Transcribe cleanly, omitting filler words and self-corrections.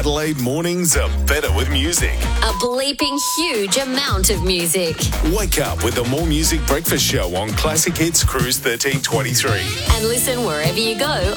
Adelaide mornings are better with music. A bleeping huge amount of music. Wake up with the More Music Breakfast Show on Classic Hits Cruise 1323. And listen wherever you go